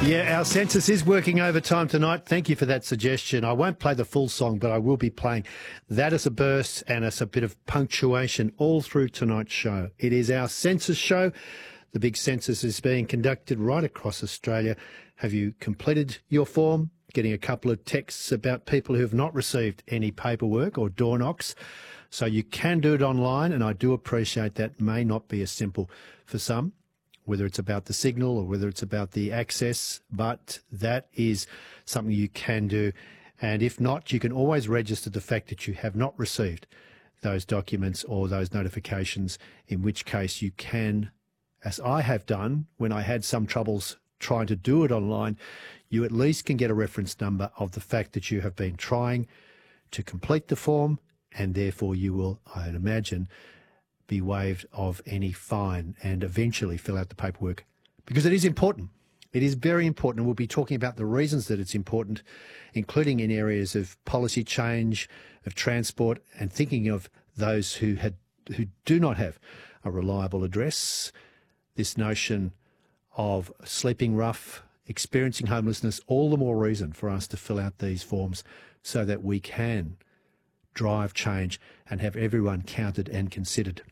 Yeah, our census is working overtime tonight. Thank you for that suggestion. I won't play the full song, but I will be playing that as a burst and as a bit of punctuation all through tonight's show. It is our census show. The big census is being conducted right across Australia. Have you completed your form? Getting a couple of texts about people who have not received any paperwork or door knocks. So you can do it online, and I do appreciate that may not be as simple for some, whether it's about the signal or whether it's about the access, but that is something you can do. And if not, you can always register the fact that you have not received those documents or those notifications, in which case you can, as I have done when I had some troubles trying to do it online, you at least can get a reference number of the fact that you have been trying to complete the form, and therefore you will, I'd imagine, be waived of any fine and eventually fill out the paperwork, because it is important. It is very important, and we'll be talking about the reasons that it's important, including in areas of policy change, of transport, and thinking of those who do not have a reliable address. This notion of sleeping rough, experiencing homelessness, all the more reason for us to fill out these forms so that we can drive change and have everyone counted and considered.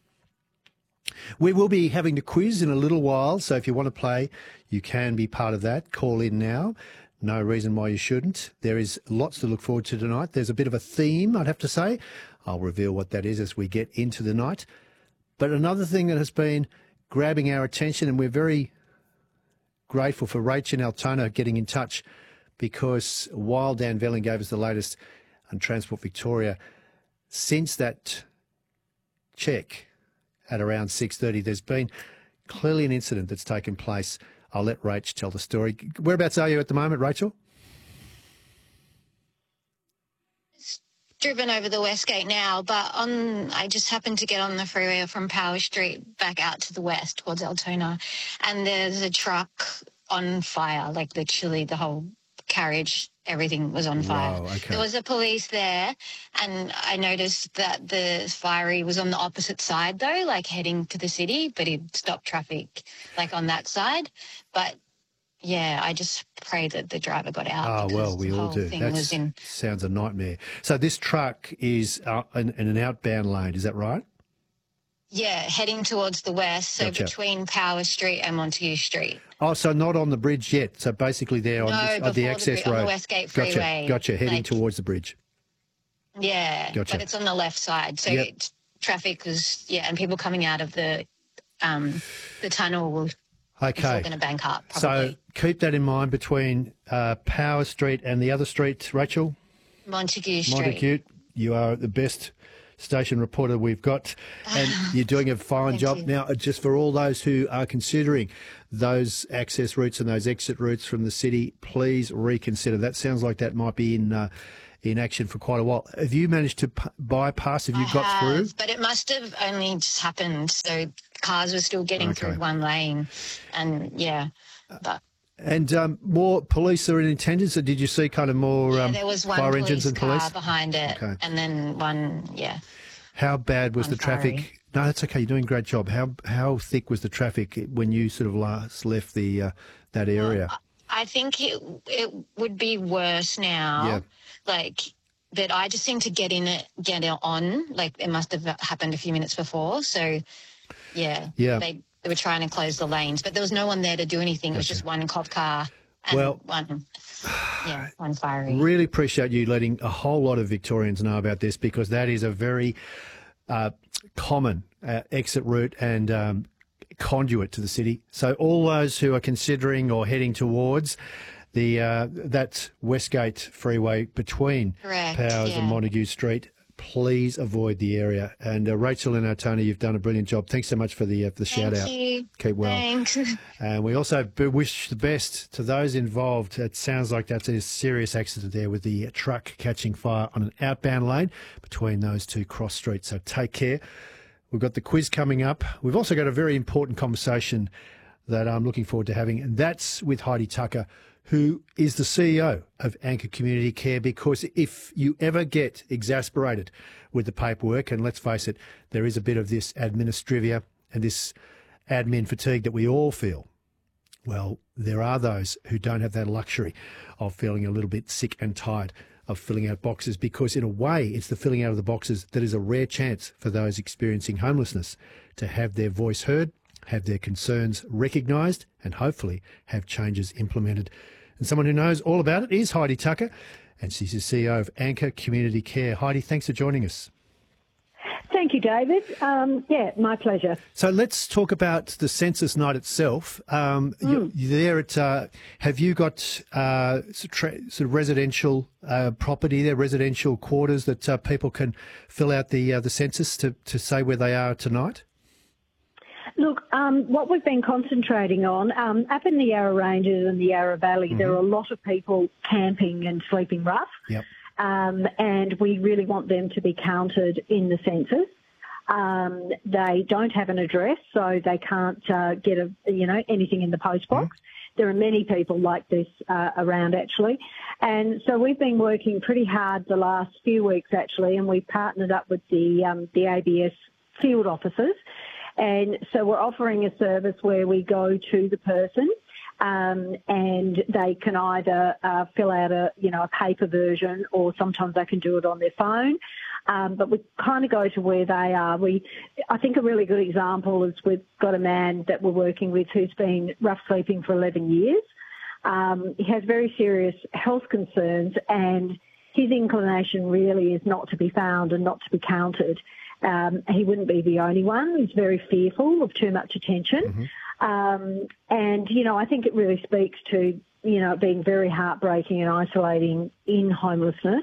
We will be having the quiz in a little while, so if you want to play, you can be part of that. Call in now. No reason why you shouldn't. There is lots to look forward to tonight. There's a bit of a theme, I'd have to say. I'll reveal what that is as we get into the night. But another thing that has been grabbing our attention, and we're very grateful for Rachel Altona getting in touch, because while Dan Velling gave us the latest on Transport Victoria, since that check at around 6:30, there's been clearly an incident that's taken place. I'll let Rach tell the story. Whereabouts are you at the moment, Rachel? Driven over the Westgate now, but I just happened to get on the freeway from Power Street back out to the west towards Altona, and there's a truck on fire, like literally the whole carriage, everything was on fire. Wow, okay. There was a police there, and I noticed that the fiery was on the opposite side though, like heading to the city, but he'd stopped traffic like on that side. But yeah, I just pray that the driver got out. Oh, well, we all do. That sounds a nightmare. So this truck is in an outbound lane, is that right? Yeah, heading towards the west, so Gotcha. between Power Street and Montague Street. Oh, so not on the bridge yet. So basically there on the access road. On the Westgate Freeway. Gotcha. Heading towards the bridge. Yeah, Gotcha. but it's on the left side. So traffic was, and people coming out of the tunnel will be going to bank up, probably. So keep that in mind between Power Street and the other street, Rachel? Montague Street. Montague. You are the best station reporter we've got, and you're doing a fine job. You. Now, just for all those who are considering those access routes and those exit routes from the city, please reconsider. That sounds like that might be in action for quite a while. Have you managed to bypass? Have you got through? But it must have only just happened, so cars were still getting through one lane, and but. And more police are in attendance, or did you see kind of more there was one fire engines and police car behind it, and then one, How bad was the traffic? No, that's okay. You're doing a great job. How thick was the traffic when you sort of last left that area? Well, I think it would be worse now. Yeah. But I just seemed to get it on. Like it must have happened a few minutes before. So, they were trying to close the lanes, but there was no one there to do anything. It was just one cop car and one fiery. Really appreciate you letting a whole lot of Victorians know about this, because that is a very common exit route and conduit to the city. So all those who are considering or heading towards that Westgate Freeway between Powers and Montague Street, please avoid the area. And Rachel and Altona, you've done a brilliant job. Thanks so much for the shout out. You. Keep well. Thanks. And we also wish the best to those involved. It sounds like that's a serious accident there with the truck catching fire on an outbound lane between those two cross streets. So take care. We've got the quiz coming up. We've also got a very important conversation that I'm looking forward to having, and that's with Heidi Tucker, who is the CEO of Anchor Community Care, because if you ever get exasperated with the paperwork, and let's face it, there is a bit of this administrivia and this admin fatigue that we all feel Well, there are those who don't have that luxury of feeling a little bit sick and tired of filling out boxes, because in a way it's the filling out of the boxes that is a rare chance for those experiencing homelessness to have their voice heard, have their concerns recognised, and hopefully have changes implemented. And someone who knows all about it is Heidi Tucker, and she's the CEO of Anchor Community Care. Heidi, thanks for joining us. Thank you, David. Yeah, my pleasure. So let's talk about the census night itself. You're there at, have you got sort of residential property there, residential quarters that people can fill out the census to say where they are tonight? Look, what we've been concentrating on, up in the Yarra Ranges and the Yarra Valley, there are a lot of people camping and sleeping rough. Yep. And we really want them to be counted in the census. They don't have an address, so they can't get anything in the post box. There are many people like this around, actually. And so we've been working pretty hard the last few weeks, actually, and we've partnered up with the ABS field officers. And so we're offering a service where we go to the person, and they can either fill out a paper version, or sometimes they can do it on their phone. But we kind of go to where they are. I think a really good example is we've got a man that we're working with who's been rough sleeping for 11 years. He has very serious health concerns, and his inclination really is not to be found and not to be counted. He wouldn't be the only one. He's very fearful of too much attention. And, I think it really speaks to, being very heartbreaking and isolating in homelessness.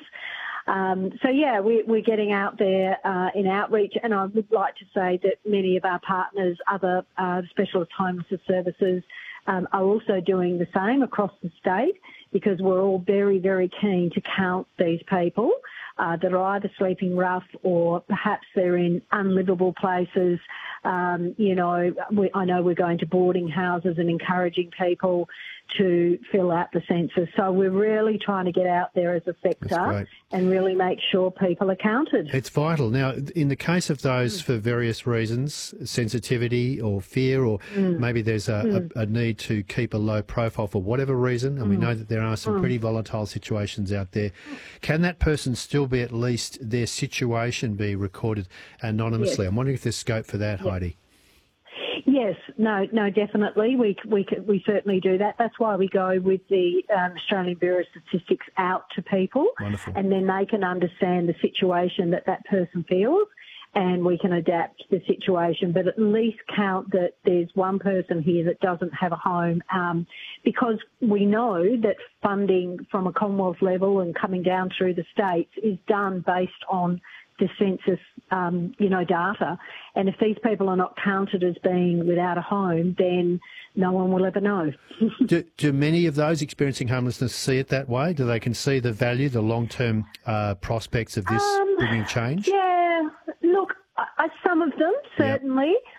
We're getting out there in outreach, and I would like to say that many of our partners, other specialist homelessness services, are also doing the same across the state, because we're all very, very keen to count these people that are either sleeping rough or perhaps they're in unlivable places. I know we're going to boarding houses and encouraging people to fill out the census. So we're really trying to get out there as a sector and really make sure people are counted. It's vital. Now, in the case of those for various reasons, sensitivity or fear, or maybe there's a need to keep a low profile for whatever reason, and we know that there are some pretty volatile situations out there, can that person still be, at least their situation be recorded anonymously? Yes. I'm wondering if there's scope for that, Heidi. Yes, no, definitely. We certainly do that. That's why we go with the Australian Bureau of Statistics out to people. Wonderful. And then they can understand the situation that person feels, and we can adapt the situation, but at least count that there's one person here that doesn't have a home, because we know that funding from a Commonwealth level and coming down through the states is done based on the census, data. And if these people are not counted as being without a home, then no one will ever know. Do many of those experiencing homelessness see it that way? Do they can see the value, the long-term prospects of this bringing change? Yeah, look, some of them, certainly. Yep.